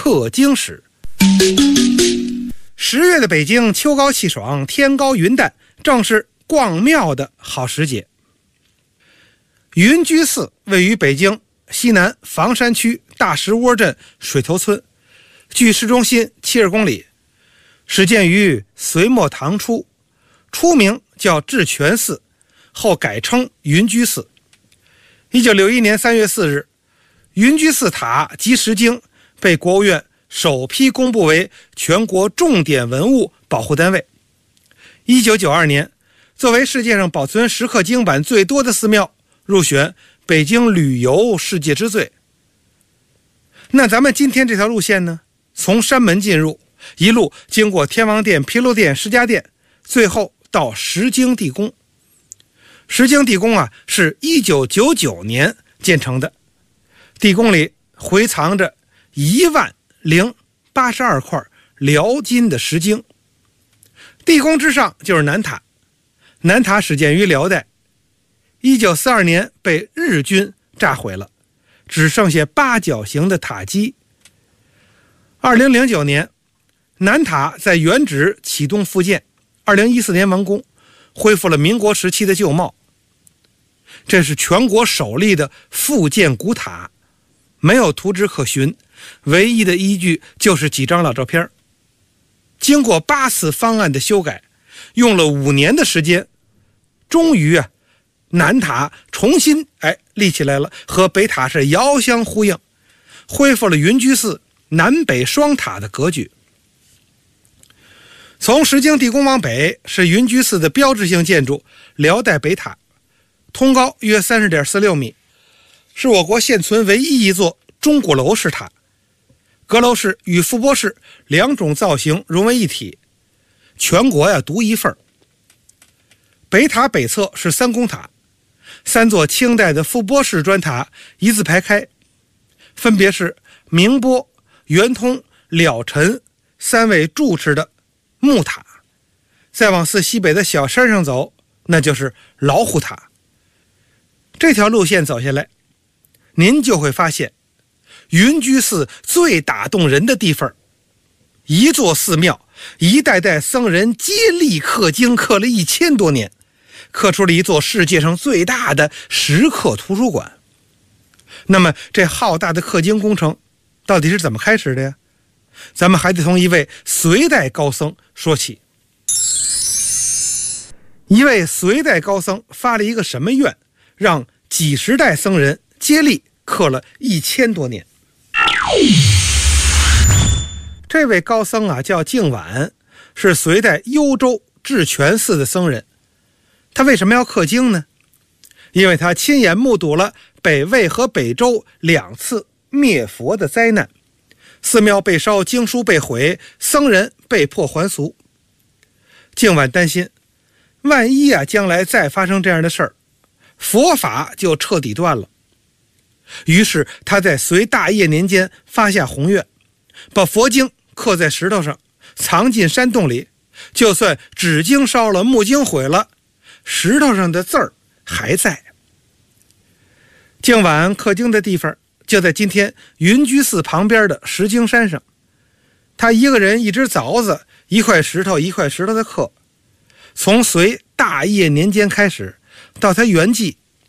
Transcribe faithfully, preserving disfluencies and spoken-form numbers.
刻经史。十月的北京秋高气爽，天高云淡，正是逛庙的好时节。云居寺位于北京西南房山区大石窝镇水头村，距市中心七十公里，始建于隋末唐初，初名叫智泉寺，后改称云居寺。一九六一年三月四日，云居寺塔及石经被国务院首批公布为全国重点文物保护单位。一九九二年，作为世界上保存石刻经版最多的寺庙，入选北京旅游世界之最。那咱们今天这条路线呢，从山门进入，一路经过天王殿、毗卢殿、释迦殿，最后到石经地宫。石经地宫啊，是一九九九年建成的，地宫里回藏着一万零八十二块辽金的石经。地宫之上就是南塔，南塔始建于辽代，一九四二年被日军炸毁了，只剩下八角形的塔基。二零零九年，南塔在原址启动复建，二零一四年完工，恢复了民国时期的旧貌。这是全国首例的复建古塔，没有图纸可循，唯一的依据就是几张老照片。经过八次方案的修改，用了五年的时间，终于啊，南塔重新哎立起来了，和北塔是遥相呼应，恢复了云居寺南北双塔的格局。从石经地宫往北是云居寺的标志性建筑辽代北塔，通高约 三十点四六米，是我国现存唯一一座钟鼓楼式塔，阁楼式与覆钵式两种造型融为一体，全国呀独一份。北塔北侧是三宫塔，三座清代的覆钵式砖塔一字排开，分别是明波、圆通、了尘三位住持的木塔。再往寺西北的小山上走，那就是老虎塔。这条路线走下来，您就会发现云居寺最打动人的地方，一座寺庙，一代代僧人接力刻经，刻了一千多年，刻出了一座世界上最大的石刻图书馆。那么这浩大的刻经工程到底是怎么开始的呀？咱们还得从一位隋代高僧说起。一位隋代高僧发了一个什么愿，让几十代僧人接力刻了一千多年。这位高僧啊叫净晚，是隋代幽州智泉寺的僧人。他为什么要刻经呢？因为他亲眼目睹了北魏和北周两次灭佛的灾难，寺庙被烧，经书被毁，僧人被迫还俗。净晚担心，万一啊将来再发生这样的事儿，佛法就彻底断了。于是他在隋大业年间发下宏愿，把佛经刻在石头上，藏进山洞里，就算纸经烧了，木经毁了，石头上的字儿还在。净晚刻经的地方就在今天云居寺旁边的石经山上，他一个人一只凿子，一块石头一块石头的刻，从隋大业年间开始，到他圆寂